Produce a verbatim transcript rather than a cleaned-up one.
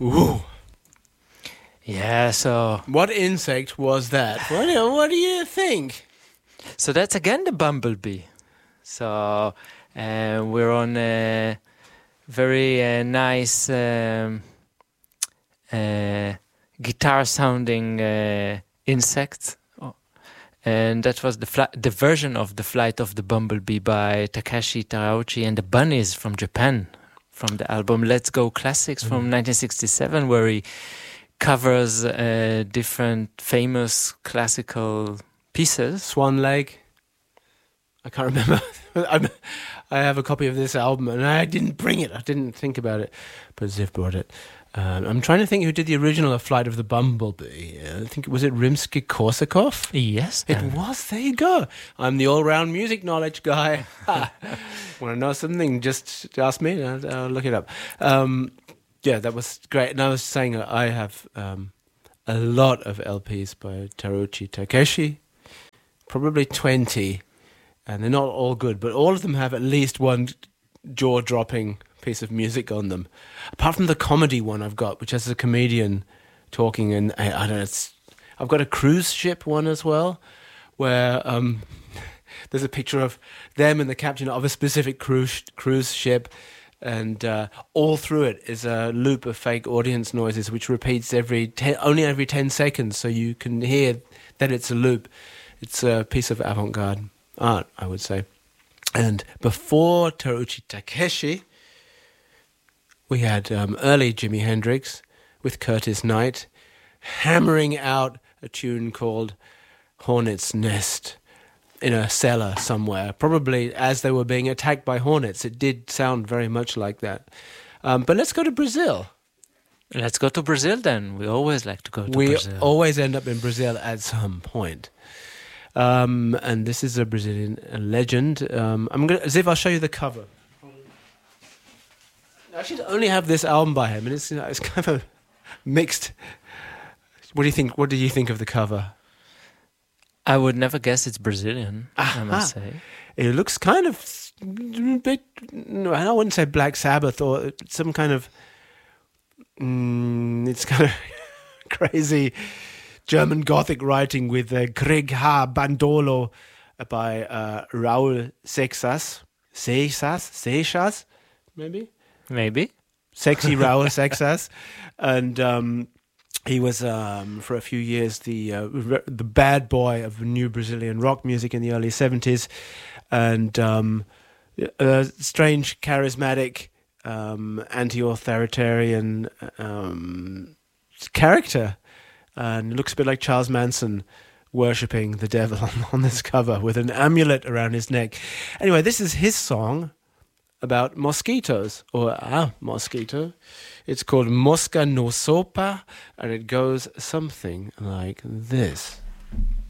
Ooh. Yeah, so What insect was that? What do, what do you think? so that's again the bumblebee. So uh, we're on a very uh, nice um, uh, guitar-sounding uh, insect, oh. And that was the fli- the version of the Flight of the Bumblebee by Takeshi Terauchi and the Bunnies from Japan, from the album Let's Go Classics from nineteen sixty-seven, where he covers uh, different famous classical pieces. Swan Lake. I can't remember. I'm, I have a copy of this album, and I didn't bring it. I didn't think about it, but Ziv brought it. Um, I'm trying to think who did the original of Flight of the Bumblebee. I think was it Rimsky-Korsakov? Yes, It was. There you go. I'm the all-round music knowledge guy. Want to know something? Just ask me. I'll, I'll look it up. Um, yeah, that was great. And I was saying uh, I have um, a lot of L Ps by Terauchi Takeshi, probably twenty, and they're not all good, but all of them have at least one jaw-dropping piece of music on them. Apart from the comedy one I've got, which has a comedian talking, and I, I don't know. It's, I've got a cruise ship one as well, where um, there's a picture of them and the captain of a specific cruise cruise ship, and uh, all through it is a loop of fake audience noises, which repeats every ten, only every ten seconds, so you can hear that it's a loop. It's a piece of avant-garde art, I would say. And before Terauchi Takeshi, we had um, early Jimi Hendrix with Curtis Knight hammering out a tune called Hornet's Nest in a cellar somewhere, probably as they were being attacked by hornets. It did sound very much like that. Um, but let's go to Brazil. Let's go to Brazil then. We always like to go to we Brazil. We always end up in Brazil at some point. Um, and this is a Brazilian legend. Um, I'm gonna, as if I'll show you the cover. I should only have this album by him, and it's, you know, it's kind of mixed. What do you think? What do you think of the cover? I would never guess it's Brazilian. Ah, I must say it looks kind of a bit. No, I wouldn't say Black Sabbath or some kind of. Mm, it's kind of crazy German Gothic writing with uh, Greg Ha Bandolo by uh, Raul Seixas. Seixas? Seixas? Maybe? Maybe. Sexy Raul Seixas. And um, he was, um, for a few years, the uh, re- the bad boy of new Brazilian rock music in the early seventies. And um, a strange, charismatic, um, anti-authoritarian um, character. And it looks a bit like Charles Manson worshipping the devil on, on this cover with an amulet around his neck. Anyway, this is his song about mosquitoes, or a mosquito. It's called Mosca no Sopa, and it goes something like this.